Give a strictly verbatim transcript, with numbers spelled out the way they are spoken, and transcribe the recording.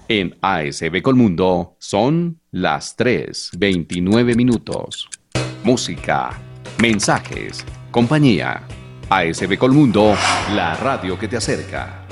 En A S B Colmundo son las tres veintinueve minutos. Música, mensajes, compañía. A S B Colmundo, la radio que te acerca.